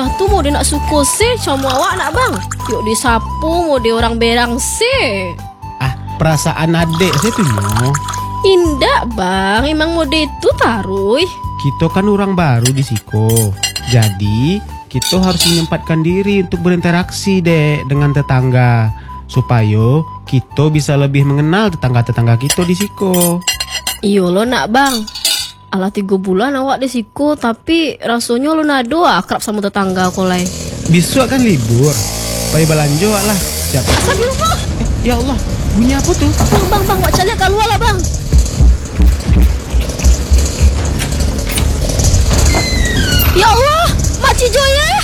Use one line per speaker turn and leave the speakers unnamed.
tuh mau dia nak suku sih sama awak nak bang. Yuk disapu mau dia orang berang sih.
Ah, perasaan adek saya tuh nyo.
Indah bang, emang mau dia itu taruh.
Kita kan orang baru di Siko. Jadi kita harus menyempatkan diri untuk berinteraksi dek dengan tetangga. Supaya kita bisa lebih mengenal tetangga-tetangga kita di Siko.
Iyo lo nak bang. Alah 3 bulan awak di Siko, tapi rasanya lo nado akrab sama tetangga aku lai.
Besok kan libur. Payah belanja lah. Siap.
Astagfirullah.
Ya Allah, bunyi apa tuh?
Bang, wak calik keluar lah bang. Ya Allah, Mak Cijo ya.